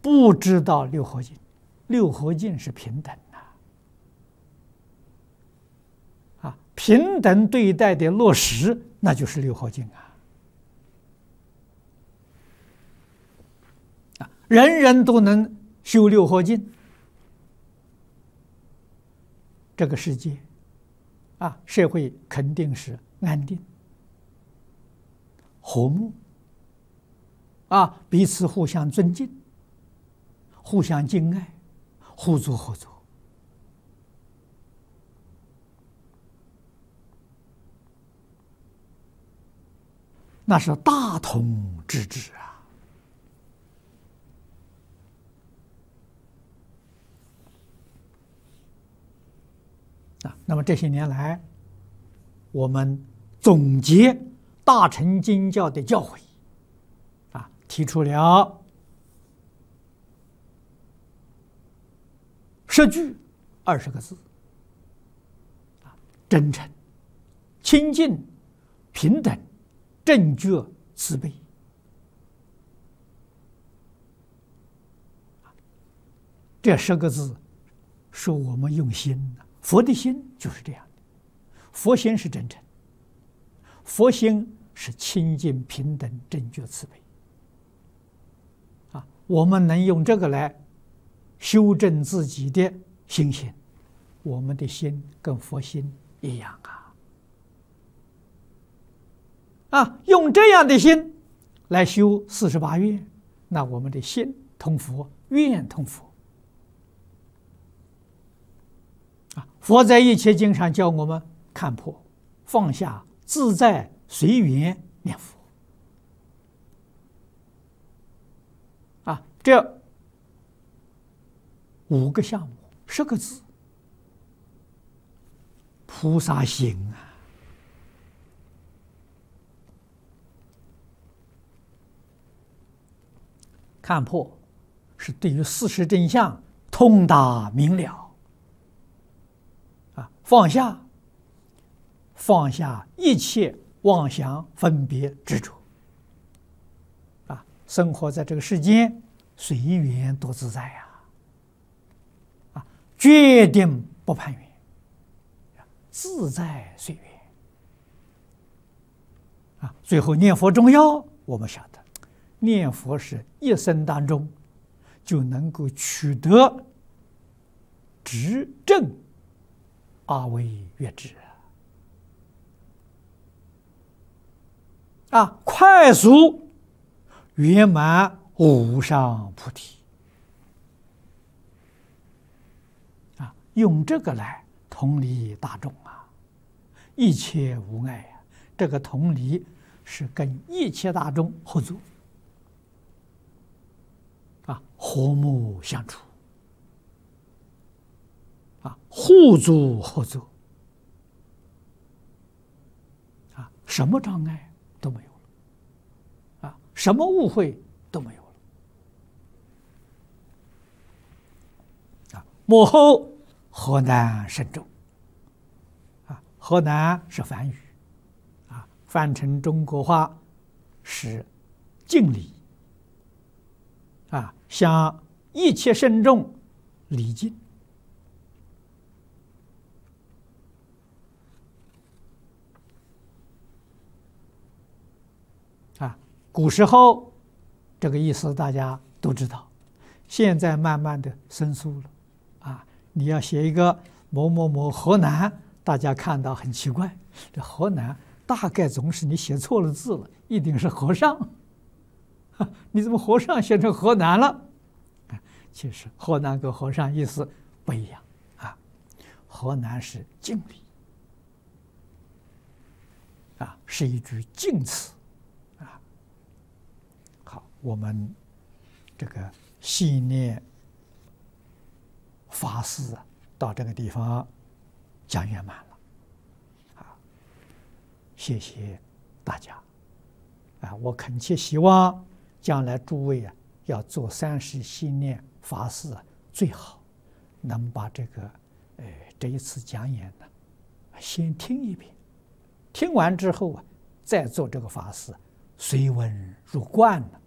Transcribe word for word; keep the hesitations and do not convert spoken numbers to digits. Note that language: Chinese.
不知道六合敬，六合敬是平等的啊，平等对待的落实，那就是六合敬啊。啊，人人都能修六合敬，这个世界啊，社会肯定是安定、和睦啊，彼此互相尊敬。互相敬爱，互助合作，那是大同之治啊！啊，那么这些年来，我们总结大乘经教的教诲，啊，提出了十句二十个字，啊，真诚、清净、平等、正觉、慈悲。这十个字，是我们用心的。佛的心就是这样的，佛心是真诚，佛心是清净、平等、正觉、慈悲。啊，我们能用这个来修正自己的心性，我们的心跟佛心一样啊！啊，用这样的心来修四十八愿，那我们的心通佛，愿通佛。啊，佛在一切经上教我们看破、放下、自在、随缘念佛。啊，这五个项目，十个字，菩萨行啊！看破是对于事实真相通达明了啊，放下，放下一切妄想、分别、执着啊，生活在这个世间，随缘多自在呀！啊，决定不攀缘，自在随缘啊。最后念佛重要，我们晓得，念佛是一生当中就能够取得执正阿惟越致啊，快速圆满无上菩提啊，用这个来同理大众啊，一切无碍啊。这个同理是跟一切大众合作啊，和睦相处啊，互助合作啊，什么障碍都没有了啊，什么误会都没有了啊。幕后河南慎重啊，河南是梵语啊，翻成中国话是敬礼啊，向一切慎重礼敬啊。古时候这个意思大家都知道，现在慢慢的生疏了啊。你要写一个某某某河南，大家看到很奇怪，这河南大概总是你写错了字了，一定是和尚，你怎么和尚写成河南了？其实河南跟和尚意思不一样啊，河南是敬礼啊，是一句敬词啊。好，我们这个系列法事啊，到这个地方讲圆满了啊，谢谢大家啊！我恳切希望将来诸位啊，要做三十系列法事啊，最好能把这个呃这一次讲演呢，先听一遍，听完之后啊，再做这个法事，随文入观了。